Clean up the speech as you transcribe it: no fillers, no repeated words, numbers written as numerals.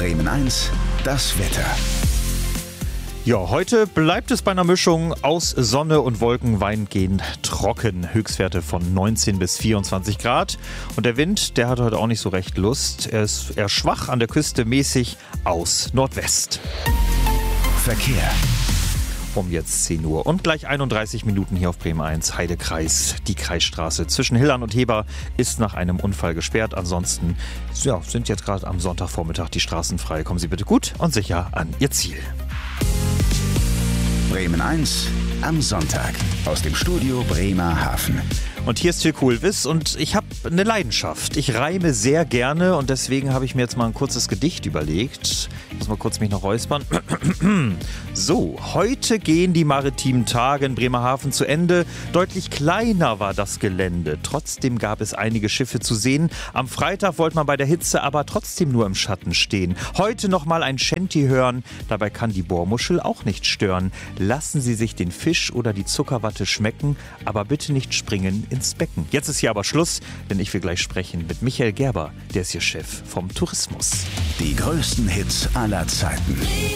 Bremen 1, das Wetter. Ja, heute bleibt es bei einer Mischung aus Sonne und Wolken weitgehend trocken. Höchstwerte von 19 bis 24 Grad. Und der Wind, der hat heute auch nicht so recht Lust. Er ist eher schwach, an der Küste mäßig aus Nordwest. Verkehr. Um jetzt 10 Uhr und gleich 31 Minuten hier auf Bremen 1, Heidekreis. Die Kreisstraße zwischen Hillern und Heber ist nach einem Unfall gesperrt. Ansonsten sind jetzt gerade am Sonntagvormittag die Straßen frei. Kommen Sie bitte gut und sicher an Ihr Ziel. Bremen 1 am Sonntag aus dem Studio Bremerhaven. Und hier ist Till Kuhlwiss und ich habe eine Leidenschaft. Ich reime sehr gerne und deswegen habe ich mir jetzt mal ein kurzes Gedicht überlegt. Ich muss mal kurz mich noch räuspern. So, heute gehen die maritimen Tage in Bremerhaven zu Ende. Deutlich kleiner war das Gelände. Trotzdem gab es einige Schiffe zu sehen. Am Freitag wollte man bei der Hitze aber trotzdem nur im Schatten stehen. Heute nochmal ein Shanty hören. Dabei kann die Bohrmuschel auch nicht stören. Lassen Sie sich den Fisch oder die Zuckerwatte schmecken, aber bitte nicht springen ins Becken. Jetzt ist hier aber Schluss, denn ich will gleich sprechen mit Michael Gerber. Der ist hier Chef vom Tourismus. Die größten Hits aller Zeiten.